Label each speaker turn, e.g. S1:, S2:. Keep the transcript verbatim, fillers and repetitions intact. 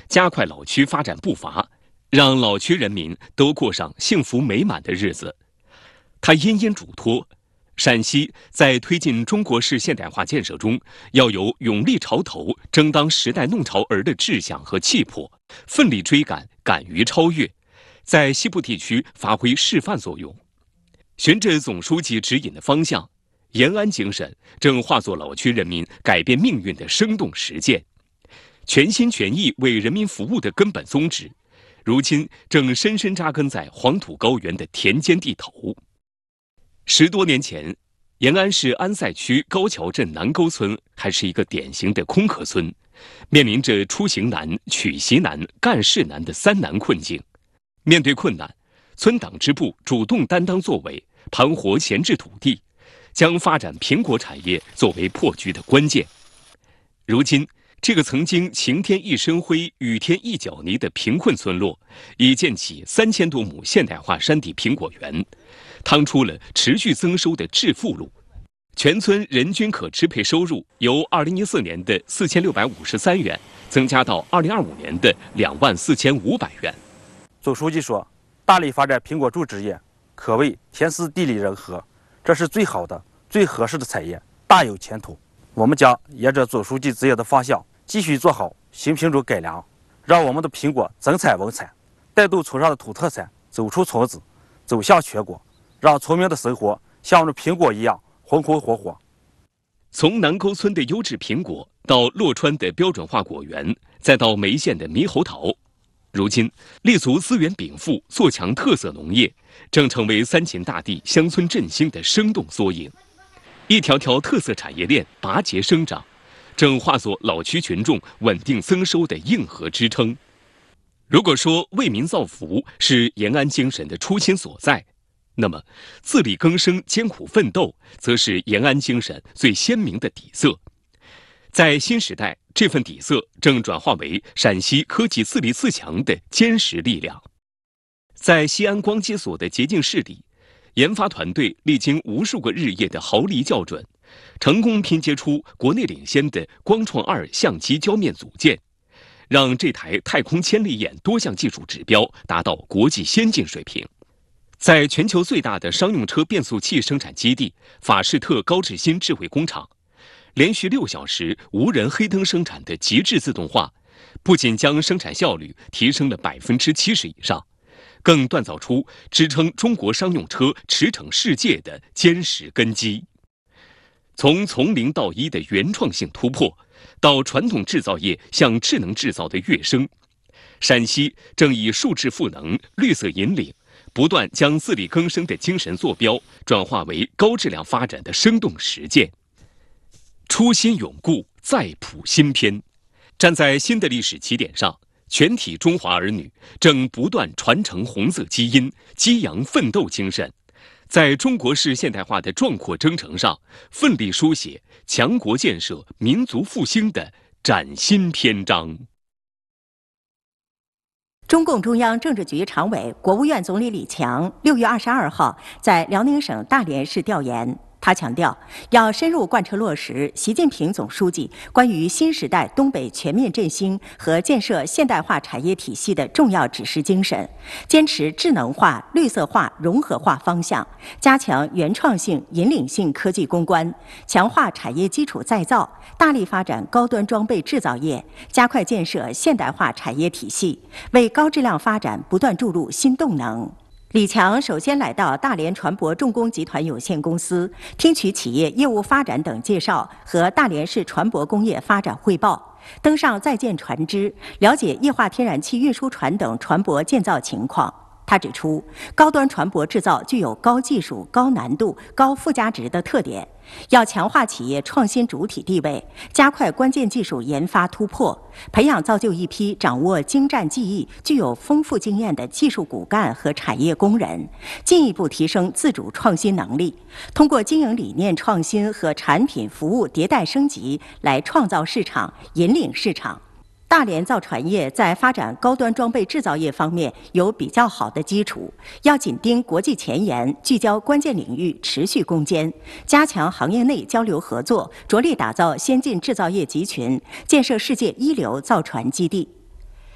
S1: 加快老区发展步伐，让老区人民都过上幸福美满的日子。他殷殷嘱托，陕西在推进中国式现代化建设中，要有勇立潮头、争当时代弄潮儿的志向和气魄，奋力追赶，敢于超越，在西部地区发挥示范作用。循着总书记指引的方向，延安精神正化作老区人民改变命运的生动实践。全心全意为人民服务的根本宗旨，如今正深深扎根在黄土高原的田间地头。十多年前，延安市安塞区高桥镇南沟村还是一个典型的空壳村，面临着出行难、取习难、干事难的三难困境。面对困难，村党支部主动担当作为，盘活闲置土地，将发展苹果产业作为破局的关键。如今，这个曾经晴天一身灰、雨天一脚泥的贫困村落，已建起三千多亩现代化山地苹果园，趟出了持续增收的致富路。全村人均可支配收入由二零一四年的四千六百五十三元增加到二零二五年的两万四千五百元。
S2: 总书记说，大力发展苹果种植业，可谓天时地利人和，这是最好的、最合适的产业，大有前途。我们将沿着总书记指引的方向，继续做好新品种改良，让我们的苹果增产稳产，带动村上的土特产走出村子，走向全国，让村民的生活像我们苹果一样红红火火。
S1: 从南沟村的优质苹果到洛川的标准化果园，再到梅县的猕猴桃，如今立足资源禀赋、做强特色农业，正成为三秦大地乡村振兴的生动缩影。一条条特色产业链拔节生长，正化作老区群众稳定增收的硬核支撑。如果说为民造福是延安精神的初心所在，那么自力更生、艰苦奋斗，则是延安精神最鲜明的底色。在新时代，这份底色正转化为陕西科技自立自强的坚实力量。在西安光机所的洁净室里，研发团队历经无数个日夜的毫厘校准，成功拼接出国内领先的光创二相机胶面组件，让这台太空千里眼多项技术指标达到国际先进水平。在全球最大的商用车变速器生产基地法士特高志新智慧工厂，连续六小时无人黑灯生产的极致自动化，不仅将生产效率提升了百分之七十以上，更锻造出支撑中国商用车驰骋世界的坚实根基。从从零到一的原创性突破，到传统制造业向智能制造的跃升，陕西正以数质赋能、绿色引领，不断将自力更生的精神坐标转化为高质量发展的生动实践。初心永固，再谱新篇。站在新的历史起点上，全体中华儿女正不断传承红色基因，激扬奋斗精神，在中国式现代化的壮阔征程上，奋力书写强国建设、民族复兴的崭新篇章。
S3: 中共中央政治局常委、国务院总理李强六月二十二号在辽宁省大连市调研。他强调，要深入贯彻落实习近平总书记关于新时代东北全面振兴和建设现代化产业体系的重要指示精神，坚持智能化、绿色化、融合化方向，加强原创性、引领性科技攻关，强化产业基础再造，大力发展高端装备制造业，加快建设现代化产业体系，为高质量发展不断注入新动能。李强首先来到大连船舶重工集团有限公司，听取企业业务发展等介绍和大连市船舶工业发展汇报，登上在建船只，了解液化天然气运输船等船舶建造情况。他指出，高端船舶制造具有高技术、高难度、高附加值的特点，要强化企业创新主体地位，加快关键技术研发突破，培养造就一批掌握精湛技艺、具有丰富经验的技术骨干和产业工人，进一步提升自主创新能力，通过经营理念创新和产品服务迭代升级来创造市场、引领市场。大连造船业在发展高端装备制造业方面有比较好的基础，要紧盯国际前沿，聚焦关键领域，持续攻坚，加强行业内交流合作，着力打造先进制造业集群，建设世界一流造船基地。